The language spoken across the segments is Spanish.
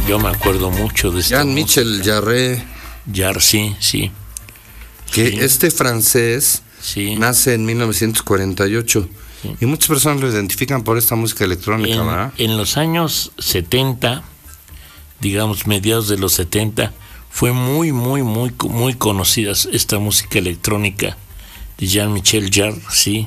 Yo me acuerdo mucho de Jean-Michel Jarre. Jarre, sí. Que sí. Este francés nace en 1948. Sí. Y muchas personas lo identifican por esta música electrónica, ¿verdad? En los años 70, digamos mediados de los 70, fue muy conocida esta música electrónica de Jean-Michel Jarre, sí,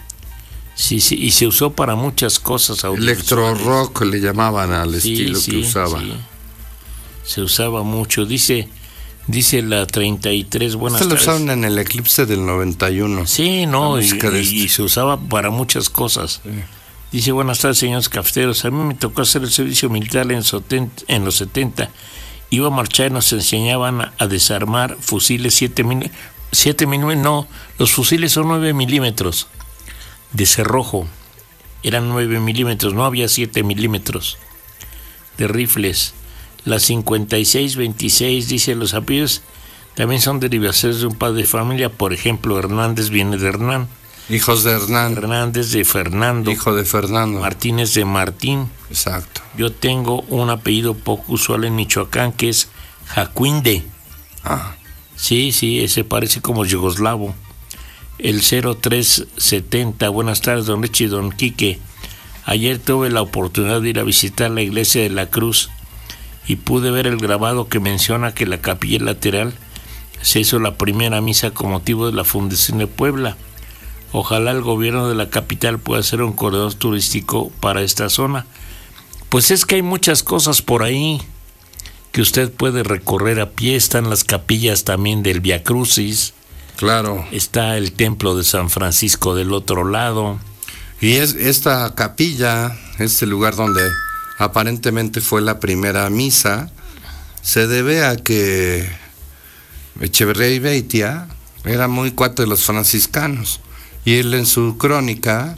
y se usó para muchas cosas. Electro rock le llamaban al estilo que usaba. Sí. Se usaba mucho, dice la 33, buenas tardes. Se lo usaban en el eclipse del 91. Sí, y se usaba para muchas cosas. Sí. Dice, buenas tardes, señores cafeteros. A mí me tocó hacer el servicio militar en los 70. Iba a marchar y nos enseñaban a desarmar fusiles 7 milímetros. No, los fusiles son 9 milímetros de cerrojo. Eran 9 milímetros, no había 7 milímetros de rifles. Las 56-26, dice, los apellidos también son derivaciones de un padre de familia. Por ejemplo, Hernández viene de Hernán. Hijos de Hernán. Hernández de Fernando. Hijo de Fernando. Martínez de Martín. Exacto. Yo tengo un apellido poco usual en Michoacán que es Jacuinde. Ah. Sí, ese parece como yugoslavo. El 0370, buenas tardes, don Richie y don Quique. Ayer tuve la oportunidad de ir a visitar la iglesia de la Cruz y pude ver el grabado que menciona que la capilla lateral se hizo la primera misa con motivo de la fundación de Puebla. Ojalá el gobierno de la capital pueda hacer un corredor turístico para esta zona. Pues es que hay muchas cosas por ahí que usted puede recorrer a pie. Están las capillas también del Vía Crucis. Claro. Está el templo de San Francisco del otro lado. Y esta capilla, este lugar donde aparentemente fue la primera misa, se debe a que Echeverría y Beitia era muy cuate de los franciscanos, y él en su crónica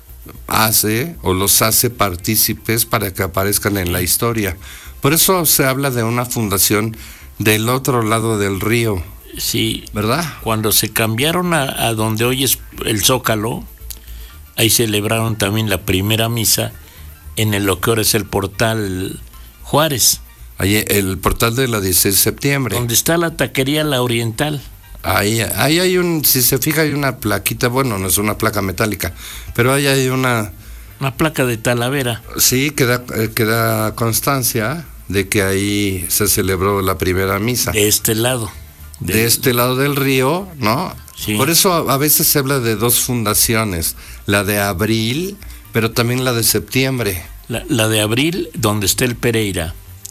los hace partícipes para que aparezcan en la historia. Por eso se habla de una fundación del otro lado del río. Sí, ¿verdad? Cuando se cambiaron a donde hoy es el Zócalo, ahí celebraron también la primera misa en lo que ahora es el Portal Juárez. Ahí, el portal de la 16 de septiembre. Donde está la taquería La Oriental. Ahí hay si se fija, hay una plaquita, bueno, no es una placa metálica, pero ahí hay una placa de Talavera. Sí, que da constancia de que ahí se celebró la primera misa. De este lado. De este lado del río, ¿no? Sí. Por eso a veces se habla de dos fundaciones, la de abril, pero también la de septiembre. La de abril, donde está el Pereira.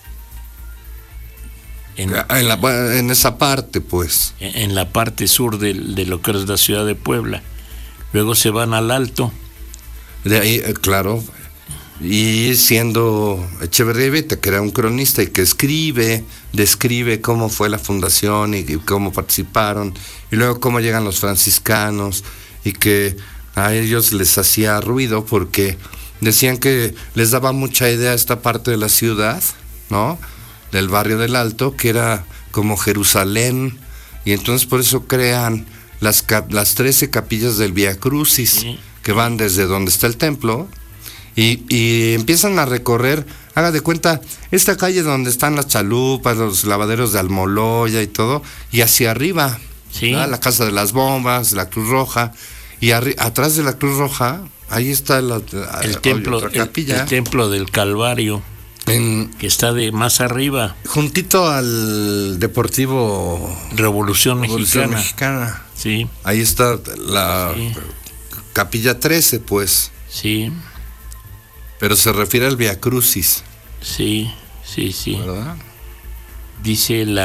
En esa parte, pues. En la parte sur de lo que es la ciudad de Puebla. Luego se van al Alto. De ahí, claro. Y siendo Echeverría y Beitia, que era un cronista y que describe cómo fue la fundación y cómo participaron, y luego cómo llegan los franciscanos, y que a ellos les hacía ruido porque decían que les daba mucha idea esta parte de la ciudad, ¿no? Del barrio del Alto, que era como Jerusalén, y entonces por eso crean las 13 capillas del Vía Crucis, sí, que van desde donde está el templo, y empiezan a recorrer, haga de cuenta, esta calle donde están las chalupas, los lavaderos de Almoloya y todo, y hacia arriba, sí, la Casa de las Bombas, la Cruz Roja, y atrás de la Cruz Roja, ahí está el templo, capilla. El templo del Calvario, que está de más arriba, juntito al Deportivo Revolución Mexicana. Sí. Ahí está la capilla 13, pues. Sí. Pero se refiere al Vía Crucis. Sí. ¿Verdad? Dice la